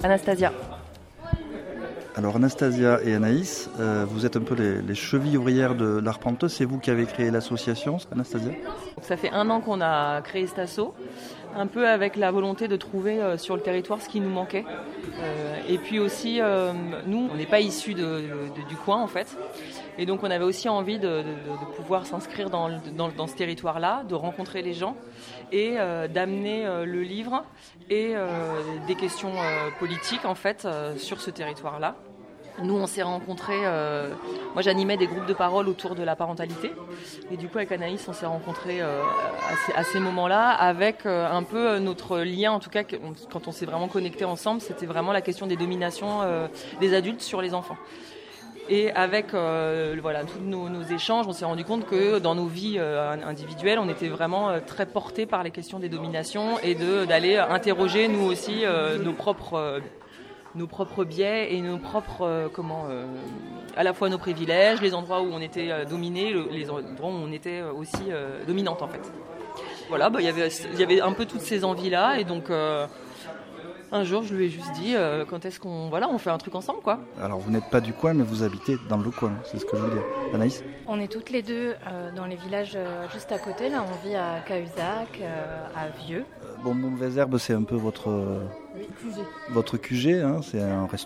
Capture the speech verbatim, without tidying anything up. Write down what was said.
Anastasia. Alors Anastasia et Anaïs, euh, vous êtes un peu les, les chevilles ouvrières de l'Arpenteuse. C'est vous qui avez créé l'association, Anastasia ? Donc ça fait un an qu'on a créé cet asso, un peu avec la volonté de trouver euh, sur le territoire ce qui nous manquait. Euh, et puis aussi, euh, nous, on n'est pas issus de, de, du coin en fait. Et donc on avait aussi envie de, de, de pouvoir s'inscrire dans, dans, dans ce territoire-là, de rencontrer les gens et euh, d'amener euh, le livre et euh, des questions euh, politiques en fait euh, sur ce territoire-là. Nous, on s'est rencontrés, euh, moi j'animais des groupes de parole autour de la parentalité et du coup avec Anaïs on s'est rencontrés euh, à, ces, à ces moments-là avec euh, un peu notre lien, en tout cas quand on s'est vraiment connectés ensemble, c'était vraiment la question des dominations euh, des adultes sur les enfants. Et avec euh, voilà, tous nos, nos échanges, on s'est rendu compte que dans nos vies euh, individuelles, on était vraiment euh, très portés par les questions des dominations et de, d'aller interroger nous aussi euh, nos propres... Euh, nos propres biais et nos propres, euh, comment, euh, à la fois nos privilèges, les endroits où on était euh, dominé, le, les endroits où on était aussi euh, dominante en fait. Voilà, bah, y avait, y avait un peu toutes ces envies-là et donc euh, un jour je lui ai juste dit euh, quand est-ce qu'on, voilà, on fait un truc ensemble quoi. Alors vous n'êtes pas du coin mais vous habitez dans le coin, c'est ce que je veux dire. Anaïs ? On est toutes les deux euh, dans les villages euh, juste à côté, là on vit à Cahuzac, euh, à Vieux. Bon, Mauvaise Herbe, c'est un peu votre, Oui, Q G. votre Q G, hein, c'est un restaurant.